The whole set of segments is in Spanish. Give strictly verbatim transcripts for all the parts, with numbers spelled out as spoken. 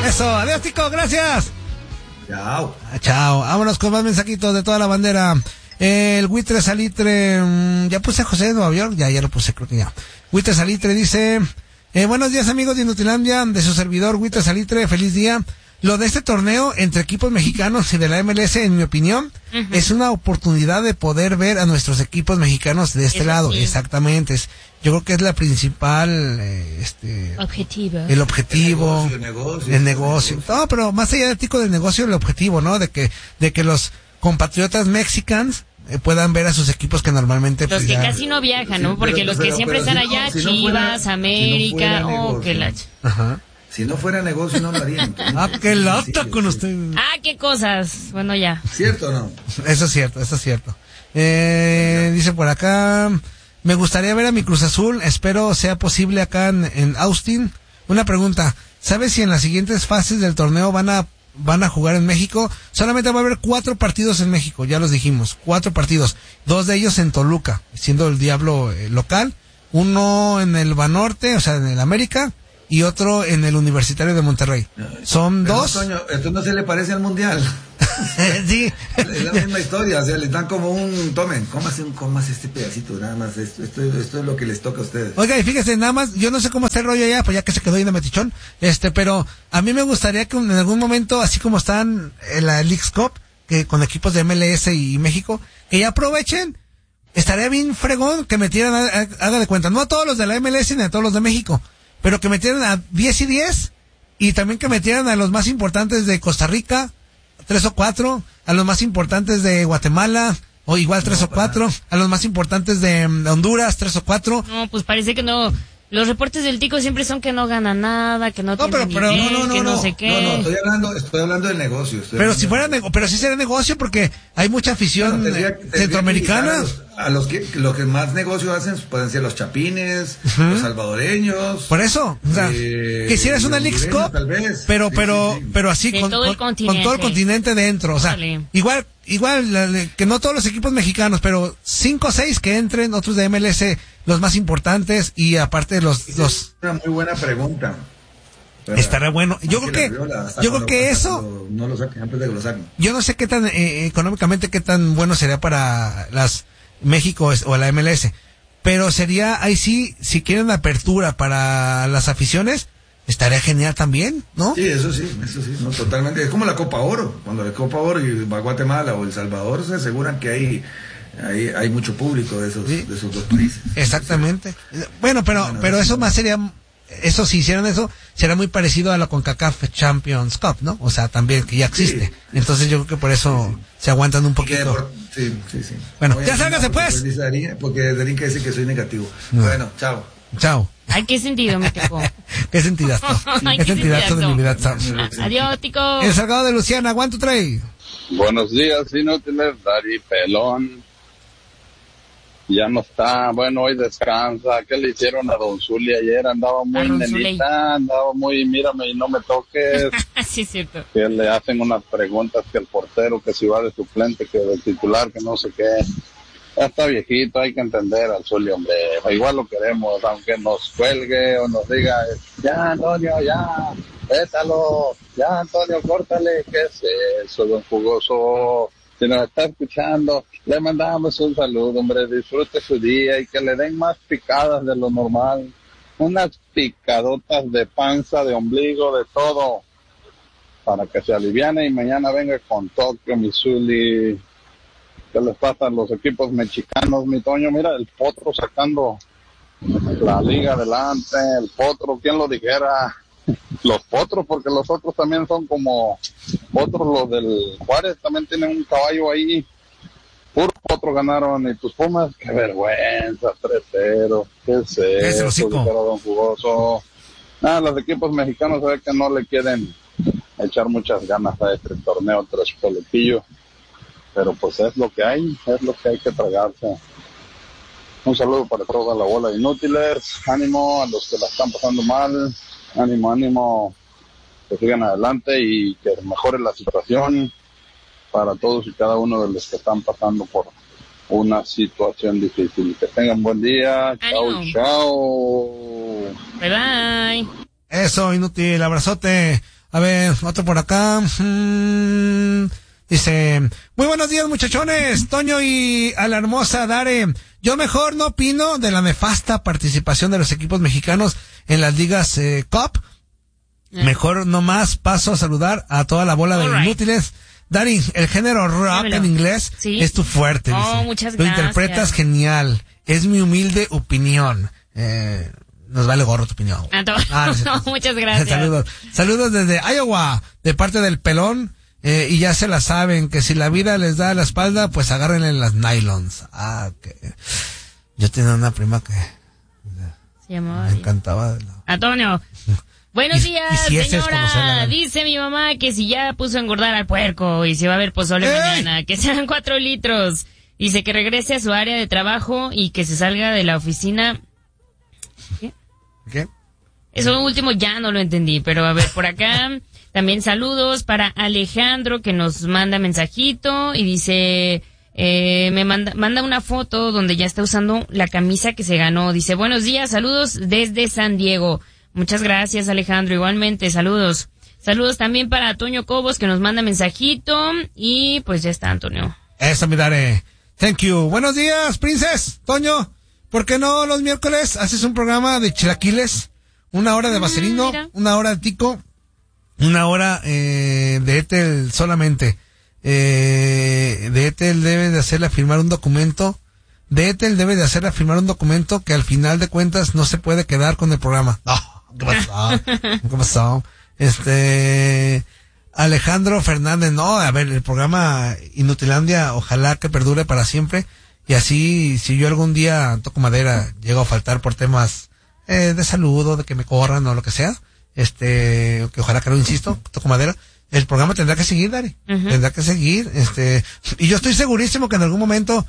Eso, adiós, Tico, gracias. Chao. Ah, chao. Vámonos con más mensajitos de toda la bandera. Eh, el Buitre Salitre, mmm, ya puse a José de Nueva York, ya, ya lo puse, creo que ya. Buitre Salitre dice, eh, buenos días amigos de Inutilandia, de su servidor Buitre Salitre, feliz día. Lo de este torneo entre equipos mexicanos y de la M L S, en mi opinión, uh-huh. es una oportunidad de poder ver a nuestros equipos mexicanos de este Eso lado. Sí. Exactamente. Es, yo creo que es la principal, eh, este, objetivo. El objetivo. El negocio. El negocio. No, pero más allá del tico del negocio, el objetivo, ¿no? De que, de que los compatriotas mexicanos eh, puedan ver a sus equipos que normalmente los pues, que ya... casi no viajan, ¿no? Porque pero, los pero, que siempre pero, están si allá, no, si Chivas, no fuera, América, si no oh, que la... Ajá. Si no fuera negocio, no lo harían. Ah, qué lata con usted. Ah, qué cosas. Bueno, ya. ¿Cierto o no? Eso es cierto, eso es cierto. Eh, dice por acá, me gustaría ver a mi Cruz Azul, espero sea posible acá en, en Austin. Una pregunta, ¿sabes si en las siguientes fases del torneo van a van a jugar en México? Solamente va a haber cuatro partidos en México, ya los dijimos, cuatro partidos. Dos de ellos en Toluca, siendo el Diablo eh, local. Uno en el Banorte, o sea, en el América. Y otro en el Universitario de Monterrey. Son Pero dos. No, Toño, esto no se le parece al Mundial. Sí. Es la misma historia, o sea, les dan como un, tomen, cómase un, cómase este pedacito, nada más, esto, esto, esto es lo que les toca a ustedes. Oiga, y fíjese, nada más, yo no sé cómo está el rollo allá, pues ya que se quedó ahí de metichón, este, pero a mí me gustaría que en algún momento, así como están en la Leagues Cup, que con equipos de M L S y México, que ya aprovechen, estaría bien fregón que metieran, haga de cuenta, no a todos los de la M L S ni a todos los de México, pero que metieran a diez y diez, y también que metieran a los más importantes de Costa Rica, tres o cuatro, a los más importantes de Guatemala, o igual tres no, o cuatro, a los más importantes de, de Honduras, tres o cuatro. No, pues parece que no. Los reportes del Tico siempre son que no gana nada, que no, no tiene pero, pero, nivel, no, no, que no, no sé qué. No, no, estoy hablando, estoy hablando del negocio. Pero si fuera, nego- pero sí sería negocio porque hay mucha afición bueno, tendría, tendría centroamericana. A los, a los que, los que más negocio hacen pueden ser los chapines, uh-huh. los salvadoreños. Por eso, o sea, eh, que hicieras una Leagues Cup, pero, sí, pero, sí, sí. pero así con todo, con, con todo el continente dentro, o sea, vale. igual, igual que no todos los equipos mexicanos, pero cinco o seis que entren, otros de M L S, los más importantes y aparte los, es los. Una muy buena pregunta. Estará bueno. Yo creo que, yo creo que eso. Lo, no lo saquen antes de que lo saquen. Yo no sé qué tan eh, económicamente qué tan bueno sería para las México o la M L S, pero sería ahí sí, si quieren apertura para las aficiones, estaría genial también, ¿no? Sí, eso sí, eso sí, no, totalmente. Es como la Copa Oro, cuando la Copa Oro y va a Guatemala o El Salvador se aseguran que hay hay, hay mucho público de esos, sí. de esos dos países. Exactamente. Bueno, pero bueno, pero eso más sería, eso si hicieran eso, será muy parecido a la CONCACAF Champions Cup, ¿no? O sea, también que ya existe. Sí. Entonces yo creo que por eso sí. se aguantan un poquito. Por, sí, sí, sí. Bueno, ya sálgase pues. Porque Darinka dice que soy negativo. No. Bueno, chao. Chao. Ay, qué sentido me tocó. Qué sentidazo. Ay, qué sentidazo de mi vida. Adiós, Tico. El Salgado de Luciana, one, two, three. Buenos días, inútiles, Dari Pelón. Ya no está, bueno, hoy descansa. ¿Qué le hicieron a Don Zuli ayer? Andaba muy nenita, andaba muy, mírame y no me toques. Sí, es cierto. Que le hacen unas preguntas que el portero, que si va de suplente, que de titular, que no sé qué. Ya está viejito, hay que entender al Zuli, hombre. Igual lo queremos, aunque nos cuelgue o nos diga, ya, Antonio, ya, pétalo, ya, Antonio, córtale. ¿Qué es eso, don Jugoso? Si nos está escuchando, le mandamos un saludo, hombre, disfrute su día y que le den más picadas de lo normal, unas picadotas de panza, de ombligo, de todo, para que se aliviane y mañana venga con Tokio, Missouri. ¿Qué les pasa a los equipos mexicanos, mi Toño? Mira, el Potro sacando la liga adelante, el Potro, ¿quién lo dijera? Los Potros, porque los otros también son como otros, los del Juárez también tienen un caballo ahí, puro Potro ganaron, y tus Pumas, qué vergüenza, tres cero, qué es eso, dijera don Jugoso. Nada, los equipos mexicanos se ve que no le quieren echar muchas ganas a este torneo tres pelotillo, pero pues es lo que hay, es lo que hay que tragarse. Un saludo para toda la bola de inútiles, ánimo a los que la están pasando mal, ánimo, ánimo, que sigan adelante y que mejore la situación para todos y cada uno de los que están pasando por una situación difícil. Que tengan buen día, chao, chao. Bye bye. Eso, inútil, abrazote A ver, otro por acá. Mm, dice, muy buenos días muchachones, Toño y a la hermosa Dare. Yo mejor no opino de la nefasta participación de los equipos mexicanos en las ligas eh, Cup. Mejor nomás paso a saludar a toda la bola de right. inútiles. Dari, el género rock Dímelo. en inglés ¿Sí? es tu fuerte. Oh, dice. muchas Lo gracias. interpretas genial. Es mi humilde opinión. Eh, nos vale gorro tu opinión. Ah, to- Ah, no es no, cierto. muchas gracias. Saludos. Saludos desde Iowa, de parte del pelón. Eh, y ya se la saben, que si la vida les da la espalda, pues agárrenle las nylons. Ah, que... Yo tenía una prima que Se llamaba me encantaba. De la... Antonio. Buenos Y- días, y si ese es señora. conocerla. Dice mi mamá que si ya puso a engordar al puerco y se va a ver pozole ¡Ey! mañana, que sean cuatro litros. Dice que regrese a su área de trabajo y que se salga de la oficina. ¿Qué? ¿Qué? Eso último ya no lo entendí, pero a ver, por acá también saludos para Alejandro que nos manda mensajito y dice, eh, me manda, manda una foto donde ya está usando la camisa que se ganó. Dice, buenos días, saludos desde San Diego. Muchas gracias, Alejandro, igualmente, saludos. Saludos también para Toño Cobos que nos manda mensajito y pues ya está, Antonio. Eso, mi Dare. Thank you. Buenos días, Princess. Toño, ¿por qué no los miércoles haces un programa de chilaquiles? Una hora de vaselino, mira. una hora de tico, una hora eh, de Ethel solamente. Eh, de Ethel debe de hacerle firmar un documento. De Ethel debe de hacerle firmar un documento que al final de cuentas no se puede quedar con el programa. No, ¿qué pasó? ¿Qué pasó? Este... Alejandro Fernández, no, a ver, el programa Inutilandia, ojalá que perdure para siempre, y así, si yo algún día toco madera, llego a faltar por temas eh, de salud o de que me corran o lo que sea, este, que ojalá que no insisto, toco madera, el programa tendrá que seguir, Dari, Uh-huh. tendrá que seguir, este, y yo estoy segurísimo que en algún momento,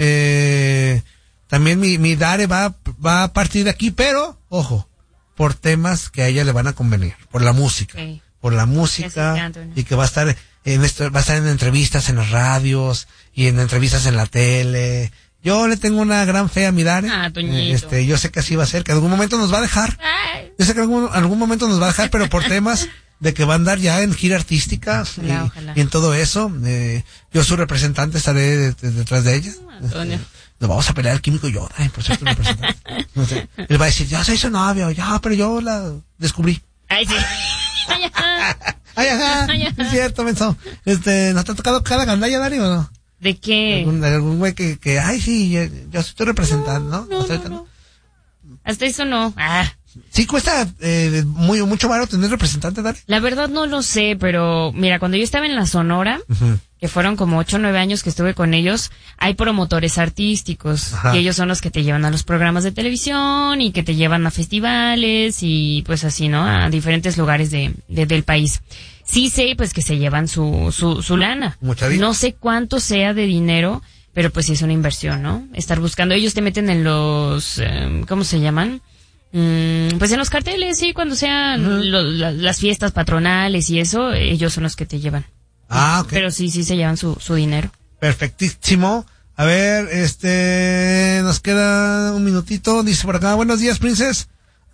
eh, también mi, mi Dare va, va a partir de aquí, pero, ojo, por temas que a ella le van a convenir, por la música. Okay. Por la Que se música encanta, ¿no? y que va a estar en esto, va a estar en entrevistas en las radios y en entrevistas en la tele. Yo le tengo una gran fe a mi Dare. Ah, Toñito. Eh, este, yo sé que así va a ser, que en algún momento nos va a dejar. Ay, Yo sé que en algún, algún momento nos va a dejar, pero por temas de que va a andar ya en gira artística y, Ojalá, ojalá. y en todo eso. Eh, yo su representante estaré de- de- detrás de ella. Antonio. Este, nos vamos a pelear el químico y yo, ay, por ser tu representante. No sé. Él va a decir, ya soy su novio, ya, pero yo la descubrí. Ay, sí. Ay, ajá. Ay, ajá, Ay, ajá. es cierto, menso. Este, ¿no te ha tocado cada gandalla, Dari, o no? ¿De qué? Algún, algún güey que, que, ay, sí, yo, yo soy tu representante, ¿no? No, Hasta no, ahorita, no. Hasta eso no. Ah, Sí cuesta, eh, muy, mucho varo tener representante, Dari. la verdad no lo sé, pero mira, cuando yo estaba en la Sonora, Ujú. que fueron como ocho o nueve años que estuve con ellos, hay promotores artísticos, Ajá. y ellos son los que te llevan a los programas de televisión y que te llevan a festivales y pues así, ¿no? A diferentes lugares de, de- del país. Sí sé, pues que se llevan su, su, su lana. Mucha vida. No sé cuánto sea de dinero, pero pues sí es una inversión, ¿no? Estar buscando, ellos te meten en los, eh, ¿cómo se llaman? Mm, pues en los carteles, sí, cuando sean lo- la- las fiestas patronales y eso, ellos son los que te llevan. Ah, ok. Pero sí, sí se llevan su, su dinero. Perfectísimo. A ver, este, nos queda un minutito. Dice por acá, buenos días, Princess.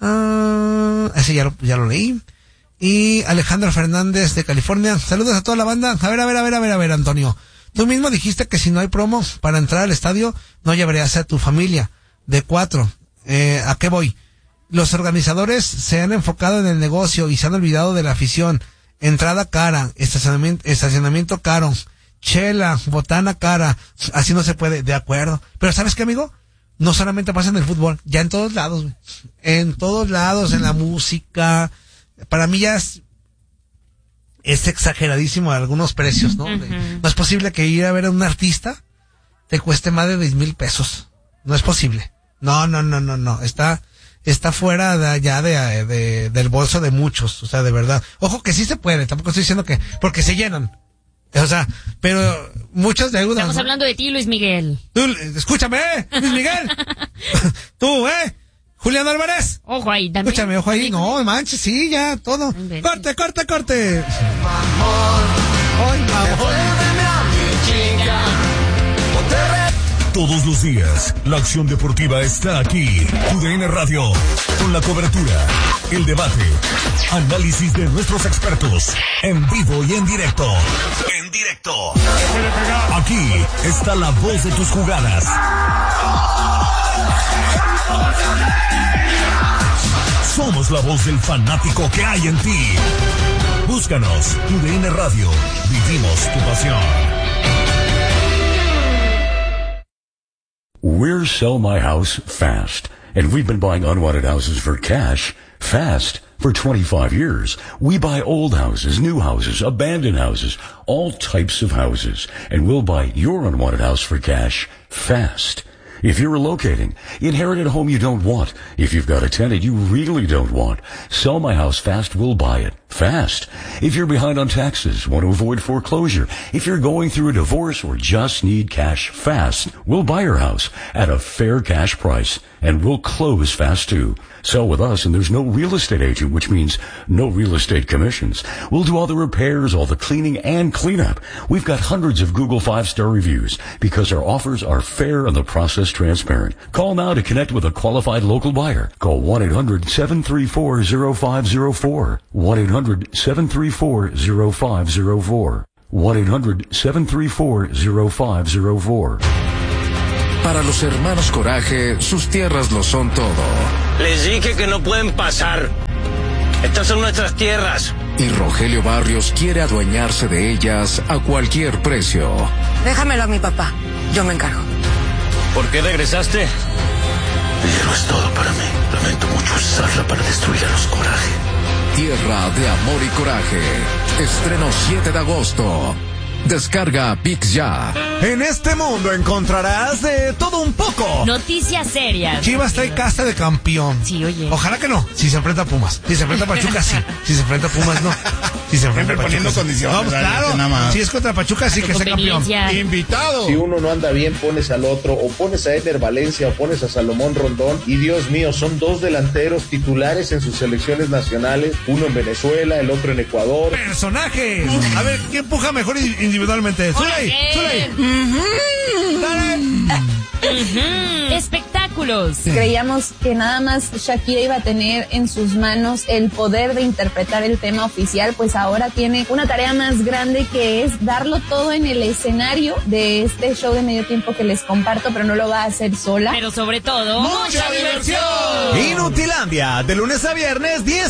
Ah, ese ya lo, ya lo leí. Y Alejandro Fernández de California. Saludos a toda la banda. A ver, a ver, a ver, a ver, a ver, Antonio. Tú mismo dijiste que si no hay promo para entrar al estadio, no llevarías a tu familia. De cuatro. Eh, ¿a qué voy? Los organizadores se han enfocado en el negocio y se han olvidado de la afición. Entrada cara, estacionamiento, estacionamiento caro, chela, botana cara, así no se puede, de acuerdo. Pero ¿sabes qué, amigo? No solamente pasa en el fútbol, ya en todos lados, güey. En todos lados, en la música. Para mí ya es, es exageradísimo algunos precios, ¿no? Ujú. No es posible que ir a ver a un artista te cueste más de diez mil pesos. No es posible. No, no, no, no, no. Está, está fuera de allá de, de, del bolso de muchos. O sea, de verdad. Ojo que sí se puede. Tampoco estoy diciendo que, porque se llenan. O sea, pero muchos de algunos. Estamos ¿no? hablando de ti, Luis Miguel. Tú, escúchame, ¿eh? Luis Miguel. Tú, ¿eh? Julián Álvarez. Ojo ahí, también. Escúchame, ojo ahí. No, manches, sí, ya, todo. Inventes. Corte, corte, corte. Ay, mamón. Todos los días, la acción deportiva está aquí. U D N Radio, con la cobertura, el debate, análisis de nuestros expertos, en vivo y en directo. En directo. Aquí está la voz de tus jugadas. Somos la voz del fanático que hay en ti. Búscanos, U D N Radio. Vivimos tu pasión. We're Sell My House Fast, and we've been buying unwanted houses for cash fast for twenty-five years. We buy old houses, new houses, abandoned houses, all types of houses, and we'll buy your unwanted house for cash fast. If you're relocating, inherit a home you don't want. If you've got a tenant you really don't want, Sell My House Fast will buy it fast. If you're behind on taxes, want to avoid foreclosure, if you're going through a divorce or just need cash fast, we'll buy your house at a fair cash price, and we'll close fast too. Sell with us and there's no real estate agent, which means no real estate commissions. We'll do all the repairs, all the cleaning and cleanup. We've got hundreds of Google five-star reviews because our offers are fair and the process transparent. Call now to connect with a qualified local buyer. Call one eight hundred seven three four zero five zero four. one eight hundred seven three four zero five zero four. one eight hundred seven three four zero five zero four. Para los hermanos Coraje, sus tierras lo son todo. Les dije que no pueden pasar. Estas son nuestras tierras. Y Rogelio Barrios quiere adueñarse de ellas a cualquier precio. Déjamelo a mi papá. Yo me encargo. ¿Por qué regresaste? Dinero es todo para mí. Lamento mucho usarla para destruir a los Coraje. Tierra de Amor y Coraje. Estreno siete de agosto. Descarga Pix ya. En este mundo encontrarás de todo un poco. Noticias serias. Chivas trae casta de campeón. Sí, oye. Ojalá que no. Si se enfrenta a Pumas. Si se enfrenta a Pachuca, sí. Si se enfrenta a Pumas, no. Si se enfrenta a Pachuca, poniendo sí. condiciones. No, claro. Nada más. Si es contra Pachuca, sí que sea campeón. Invitado. Si uno no anda bien, pones al otro, o pones a Eder Valencia, o pones a Salomón Rondón, y Dios mío, son dos delanteros titulares en sus selecciones nacionales, uno en Venezuela, el otro en Ecuador. Personajes. A ver, ¿quién empuja mejor individualmente? ¡Zuley! ¡Zuley! ¡Dale! Uh-huh. Espectáculos. Creíamos que nada más Shakira iba a tener en sus manos el poder de interpretar el tema oficial, pues ahora tiene una tarea más grande, que es darlo todo en el escenario de este show de medio tiempo que les comparto, pero no lo va a hacer sola. Pero sobre todo, ¡mucha diversión! Inutilandia, de lunes a viernes, diez